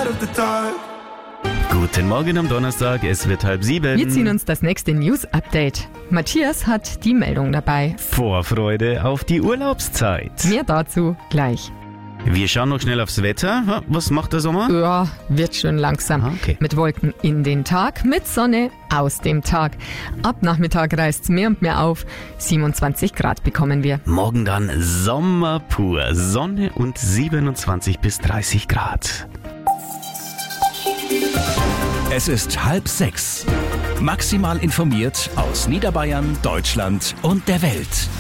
of the dark. Guten Morgen am Donnerstag, es wird 6:30. Wir ziehen uns das nächste News-Update. Matthias hat die Meldung dabei. Vorfreude auf die Urlaubszeit. Mehr dazu gleich. Wir schauen noch schnell aufs Wetter. Was macht der Sommer? Ja, wird schön langsam. Okay. Mit Wolken in den Tag, mit Sonne aus dem Tag. Ab Nachmittag reißt's mehr und mehr auf. 27 Grad bekommen wir. Morgen dann Sommer pur. Sonne und 27 bis 30 Grad. Es ist 5:30. Maximal informiert aus Niederbayern, Deutschland und der Welt.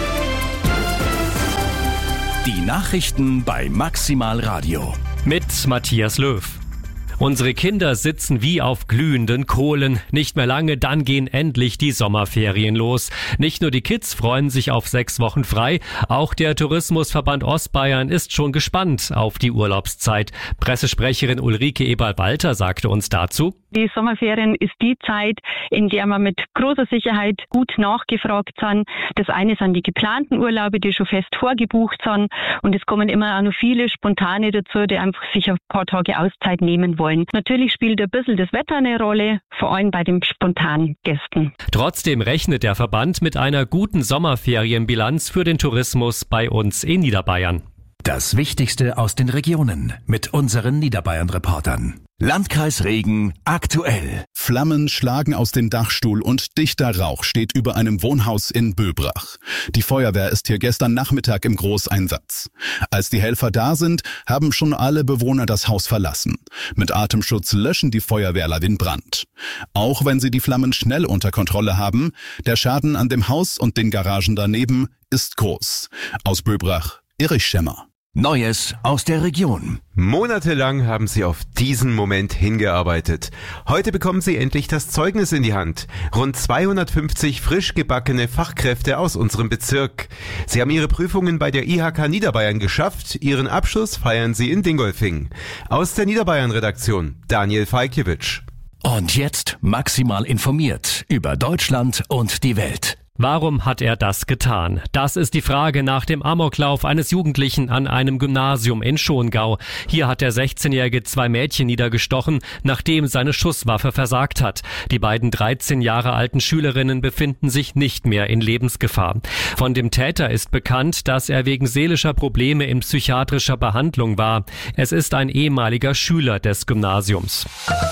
Die Nachrichten bei Maximal Radio. Mit Matthias Löw. Unsere Kinder sitzen wie auf glühenden Kohlen. Nicht mehr lange, dann gehen endlich die Sommerferien los. Nicht nur die Kids freuen sich auf 6 Wochen frei, auch der Tourismusverband Ostbayern ist schon gespannt auf die Urlaubszeit. Pressesprecherin Ulrike Eberl-Walter sagte uns dazu: Die Sommerferien ist die Zeit, in der man mit großer Sicherheit gut nachgefragt sind. Das eine sind die geplanten Urlaube, die schon fest vorgebucht sind. Und es kommen immer auch noch viele Spontane dazu, die einfach sich ein paar Tage Auszeit nehmen wollen. Natürlich spielt ein bisschen das Wetter eine Rolle, vor allem bei den spontanen Gästen. Trotzdem rechnet der Verband mit einer guten Sommerferienbilanz für den Tourismus bei uns in Niederbayern. Das Wichtigste aus den Regionen mit unseren Niederbayern-Reportern. Landkreis Regen aktuell. Flammen schlagen aus dem Dachstuhl und dichter Rauch steht über einem Wohnhaus in Böbrach. Die Feuerwehr ist hier gestern Nachmittag im Großeinsatz. Als die Helfer da sind, haben schon alle Bewohner das Haus verlassen. Mit Atemschutz löschen die Feuerwehrler den Brand. Auch wenn sie die Flammen schnell unter Kontrolle haben, der Schaden an dem Haus und den Garagen daneben ist groß. Aus Böbrach, Erich Schemmer. Neues aus der Region. Monatelang haben sie auf diesen Moment hingearbeitet. Heute bekommen sie endlich das Zeugnis in die Hand. Rund 250 frisch gebackene Fachkräfte aus unserem Bezirk. Sie haben ihre Prüfungen bei der IHK Niederbayern geschafft. Ihren Abschluss feiern sie in Dingolfing. Aus der Niederbayern-Redaktion Daniel Falkiewicz. Und jetzt maximal informiert über Deutschland und die Welt. Warum hat er das getan? Das ist die Frage nach dem Amoklauf eines Jugendlichen an einem Gymnasium in Schongau. Hier hat der 16-Jährige 2 Mädchen niedergestochen, nachdem seine Schusswaffe versagt hat. Die beiden 13 Jahre alten Schülerinnen befinden sich nicht mehr in Lebensgefahr. Von dem Täter ist bekannt, dass er wegen seelischer Probleme in psychiatrischer Behandlung war. Es ist ein ehemaliger Schüler des Gymnasiums.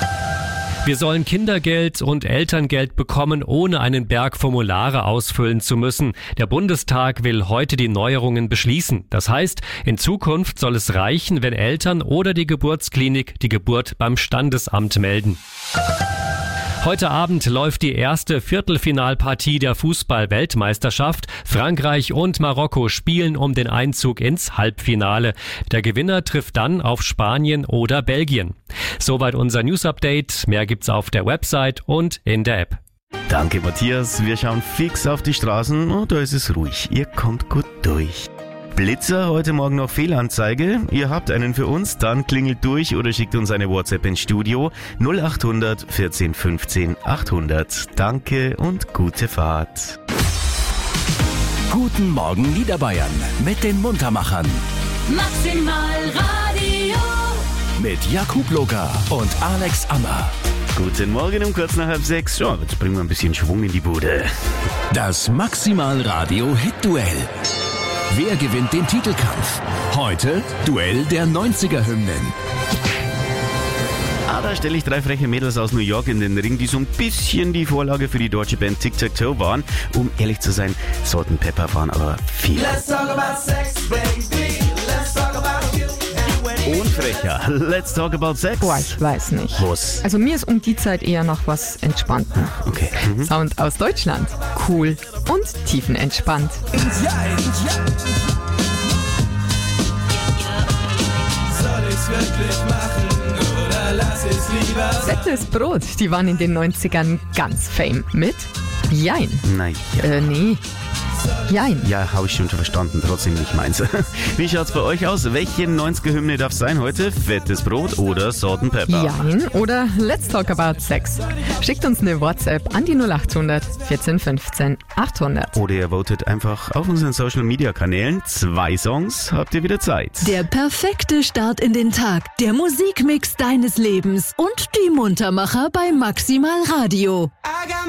Wir sollen Kindergeld und Elterngeld bekommen, ohne einen Berg Formulare ausfüllen zu müssen. Der Bundestag will heute die Neuerungen beschließen. Das heißt, in Zukunft soll es reichen, wenn Eltern oder die Geburtsklinik die Geburt beim Standesamt melden. Heute Abend läuft die erste Viertelfinalpartie der Fußball-Weltmeisterschaft. Frankreich und Marokko spielen um den Einzug ins Halbfinale. Der Gewinner trifft dann auf Spanien oder Belgien. Soweit unser News-Update. Mehr gibt's auf der Website und in der App. Danke Matthias, wir schauen fix auf die Straßen. Oh, da ist es ruhig, ihr kommt gut durch. Blitzer, heute Morgen noch Fehlanzeige. Ihr habt einen für uns, dann klingelt durch oder schickt uns eine WhatsApp ins Studio 0800 14 15 800. Danke und gute Fahrt. Guten Morgen Niederbayern mit den Muntermachern. Maximal Radio. Mit Jakub Loga und Alex Ammer. Guten Morgen um kurz nach 5:30. So, jetzt bringen wir ein bisschen Schwung in die Bude. Das Maximal Radio Hit-Duell. Wer gewinnt den Titelkampf? Heute Duell der 90er-Hymnen. Da stelle ich 3 freche Mädels aus New York in den Ring, die so ein bisschen die Vorlage für die deutsche Band Tic-Tac-Toe waren. Um ehrlich zu sein, Salt & Pepper waren aber viel. Let's talk about sex, baby. Let's talk about you. Und frecher. Let's talk about sex. Boah, ich weiß nicht. Was? Also mir ist um die Zeit eher nach was Entspannten. Okay. Sound aus Deutschland. Cool und tiefenentspannt. Soll ich's wirklich machen oder lass ich's lieber? Fettes Brot, die waren in den 90ern ganz fame mit Jein. Naja. Nee. Jein. Ja, habe ich schon verstanden, trotzdem nicht meins. Wie schaut's bei euch aus? Welche 90er-Hymne darf sein heute? Fettes Brot oder Salt and Pepper? Jein oder Let's Talk About Sex. Schickt uns eine WhatsApp an die 0800 14 15 800. Oder ihr votet einfach auf unseren Social-Media-Kanälen. 2 Songs habt ihr wieder Zeit. Der perfekte Start in den Tag. Der Musikmix deines Lebens und die Muntermacher bei Maximal Radio. I got